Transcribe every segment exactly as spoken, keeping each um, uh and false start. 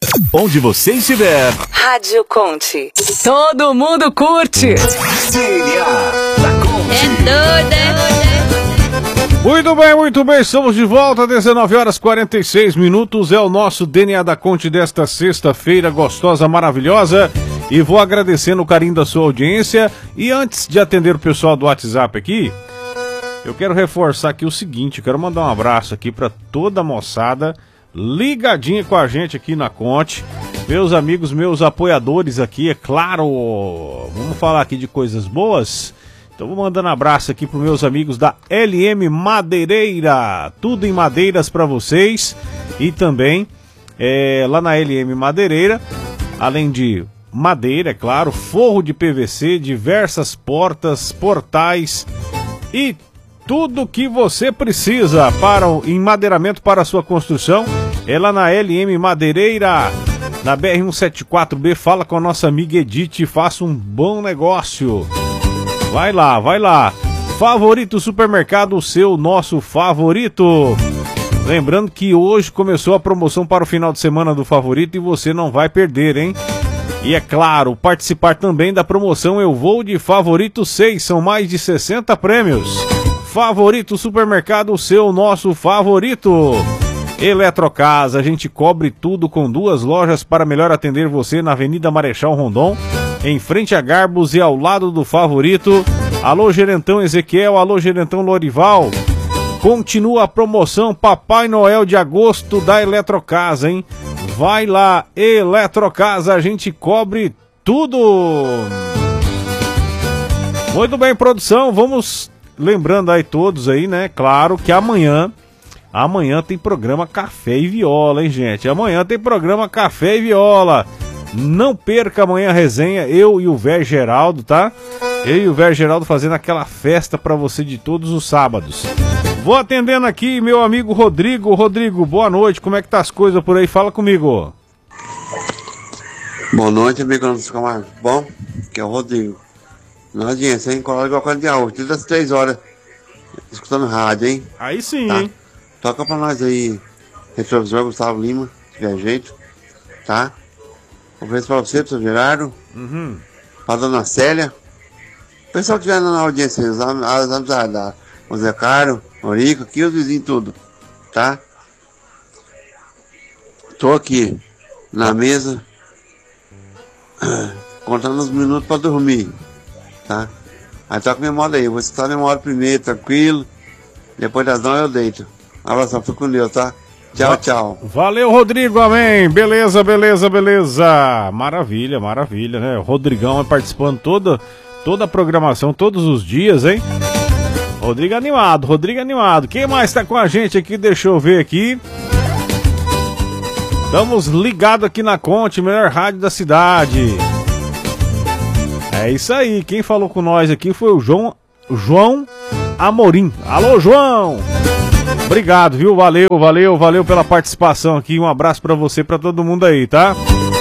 Onde você estiver. Rádio Conte. Todo mundo curte. D N A da Conte. É doido, é? Muito bem, muito bem, estamos de volta, dezenove horas e quarenta e seis minutos, é o nosso D N A da Conte desta sexta-feira gostosa, maravilhosa, e vou agradecendo o carinho da sua audiência. E antes de atender o pessoal do WhatsApp aqui, eu quero reforçar aqui o seguinte, quero mandar um abraço aqui para toda a moçada ligadinha com a gente aqui na Conte, meus amigos, meus apoiadores aqui, é claro, vamos falar aqui de coisas boas. Então vou mandando abraço aqui para os meus amigos da L M Madeireira, tudo em madeiras para vocês. E também é, lá na L M Madeireira, além de madeira, é claro, forro de P V C, diversas portas, portais e tudo que você precisa para o enmadeiramento para a sua construção. É lá na L M Madeireira, na B R cento e setenta e quatro B. Fala com a nossa amiga Edith e faça um bom negócio. Vai lá, vai lá. Favorito Supermercado, o seu, nosso favorito. Lembrando que hoje começou a promoção para o final de semana do Favorito e você não vai perder, hein? E é claro, participar também da promoção Eu Vou de Favorito seis. São mais de sessenta prêmios. Favorito Supermercado, o seu, nosso favorito. Eletrocasa, a gente cobre tudo com duas lojas para melhor atender você na Avenida Marechal Rondon, em frente a Garbos e ao lado do Favorito. Alô Gerentão Ezequiel, alô Gerentão Lorival. Continua a promoção Papai Noel de agosto da Eletrocasa, hein? Vai lá, Eletrocasa, a gente cobre tudo. Muito bem, produção, vamos lembrando aí todos aí, né? Claro que amanhã, amanhã tem programa Café e Viola, hein, gente? Amanhã tem programa Café e Viola. Não perca amanhã a resenha, eu e o Vé Geraldo, tá? Eu e o Vé Geraldo fazendo aquela festa pra você de todos os sábados. Vou atendendo aqui meu amigo Rodrigo. Rodrigo, boa noite, como é que tá as coisas por aí? Fala comigo. Boa noite, amigo, não fica mais bom? Que é o Rodrigo. Na audiência, hein? Coloca igual quando dia hoje, todas as três horas, escutando rádio, hein? Aí sim, tá? hein? Toca pra nós aí, retrovisor Gustavo Lima, se tiver jeito, tá? Ofereço pra você, pro seu Gerardo, Uhum. pra dona Célia. O pessoal que estiver na audiência, as amizades da o Zé Caro, o Rico, aqui os vizinhos tudo, tá? Tô aqui, na mesa, contando uns minutos pra dormir, tá? Aí toca minha moda aí, eu vou escutar minha moda primeiro, tranquilo, depois das nove eu deito. Um abração, fico com Deus, tá? Tchau, tchau. Valeu, Rodrigo, amém. Beleza, beleza, beleza. Maravilha, maravilha, né? O Rodrigão vai participando toda, toda a programação, todos os dias, hein? Rodrigo animado, Rodrigo animado. Quem mais tá com a gente aqui? Deixa eu ver aqui. Estamos ligados aqui na Conte, melhor rádio da cidade. É isso aí, quem falou com nós aqui foi o João, João Amorim. Alô, João! Obrigado, viu? Valeu, valeu, valeu pela participação aqui. Um abraço pra você, pra todo mundo aí, tá?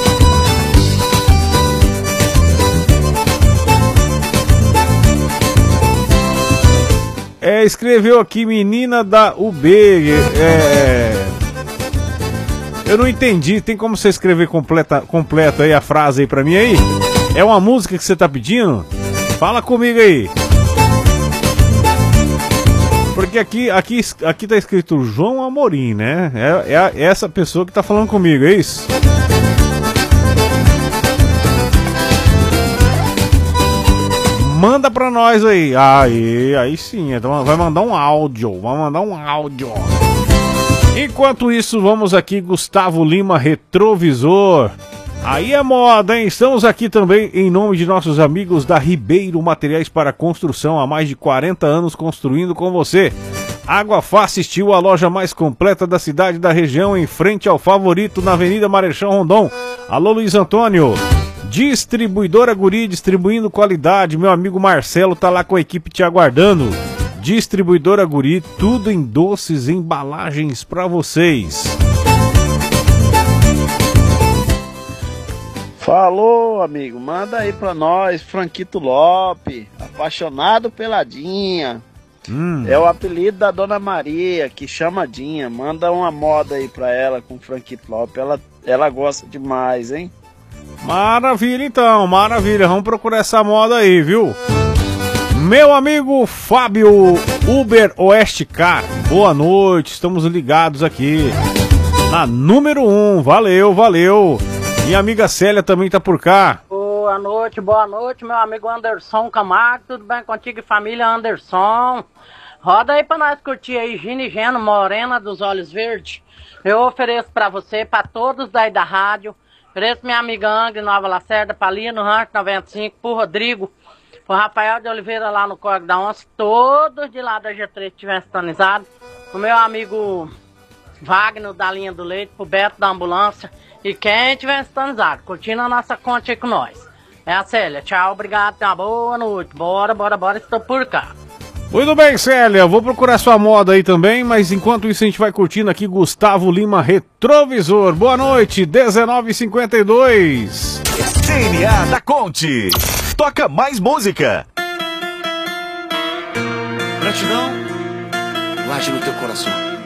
É, escreveu aqui, menina da U B. É... Eu não entendi. Tem como você escrever completa, completo aí a frase aí pra mim aí? É uma música que você tá pedindo? Fala comigo aí. Porque aqui, aqui, aqui tá escrito João Amorim, né? É, é, é essa pessoa que tá falando comigo, é isso? Manda pra nós aí. Aí, aí sim. Então vai mandar um áudio. Vai mandar um áudio. Enquanto isso, vamos aqui, Gustavo Lima, Retrovisor. Aí é moda, hein? Estamos aqui também em nome de nossos amigos da Ribeiro Materiais para Construção. Há mais de quarenta anos construindo com você. Água Fácil Steel, a loja mais completa da cidade e da região, em frente ao Favorito, na Avenida Marechal Rondon. Alô, Luiz Antônio. Distribuidora Guri, distribuindo qualidade. Meu amigo Marcelo tá lá com a equipe te aguardando. Distribuidora Guri, tudo em doces e embalagens para vocês. Falou, amigo, manda aí pra nós, Franquito Lopes, apaixonado pela Dinha. Hum. É o apelido da Dona Maria, que chama Dinha. Manda uma moda aí pra ela com Frank Flop. Ela, ela gosta demais, hein? Maravilha, então, maravilha. Vamos procurar essa moda aí, viu? Meu amigo Fábio Uber Oeste Car, boa noite, estamos ligados aqui na número um, valeu, valeu. Minha amiga Célia também tá por cá. Boa noite, boa noite, meu amigo Anderson Camargo, tudo bem contigo e família Anderson? Roda aí pra nós curtir aí, Gine Geno, Morena dos Olhos Verdes. Eu ofereço pra você, pra todos daí da rádio, ofereço minha amiga Angre, Nova Lacerda, Palino, Rancho noventa e cinco, pro Rodrigo, pro Rafael de Oliveira lá no Córrego da Onça, todos de lá da G três estiverem sintonizados, pro meu amigo Wagner da linha do leite, pro Beto da ambulância e quem estiver sintonizado, curtindo a nossa conta aí com nós. É a Célia, tchau, obrigado, tenha uma boa noite, bora, bora, bora, estou por cá. Muito bem, Célia, vou procurar sua moda aí também, mas enquanto isso a gente vai curtindo aqui Gustavo Lima Retrovisor. Boa noite, dezenove e cinquenta e dois. D N A da Conte. Toca mais música. Gratidão, guarde no teu coração.